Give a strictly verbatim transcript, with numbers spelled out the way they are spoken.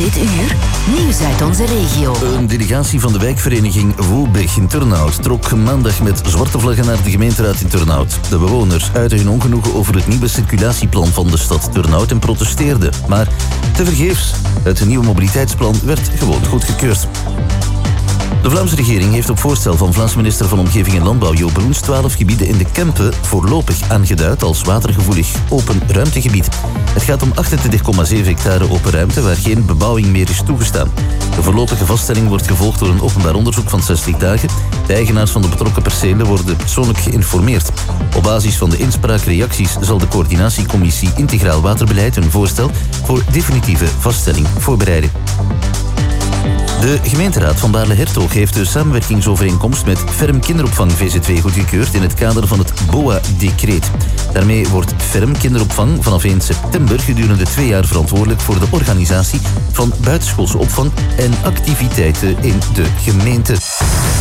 Dit uur, nieuws uit onze regio. Een delegatie van de wijkvereniging Woelbech in Turnhout trok maandag met zwarte vlaggen naar de gemeenteraad in Turnhout. De bewoners uiten hun ongenoegen over het nieuwe circulatieplan van de stad Turnhout en protesteerden. Maar tevergeefs, het nieuwe mobiliteitsplan werd gewoon goedgekeurd. De Vlaamse regering heeft op voorstel van Vlaams minister van Omgeving en Landbouw Jo Broens twaalf gebieden in de Kempen voorlopig aangeduid als watergevoelig open ruimtegebied. Het gaat om achtentwintig komma zeven hectare open ruimte waar geen bebouwing meer is toegestaan. De voorlopige vaststelling wordt gevolgd door een openbaar onderzoek van zestig dagen. De eigenaars van de betrokken percelen worden persoonlijk geïnformeerd. Op basis van de inspraakreacties zal de coördinatiecommissie Integraal Waterbeleid een voorstel voor definitieve vaststelling voorbereiden. De gemeenteraad van Baarle-Hertog heeft de samenwerkingsovereenkomst met Ferm Kinderopvang V Z W goedgekeurd in het kader van het B O A-decreet. Daarmee wordt Ferm Kinderopvang vanaf één september gedurende twee jaar verantwoordelijk voor de organisatie van buitenschoolse opvang en activiteiten in de gemeente.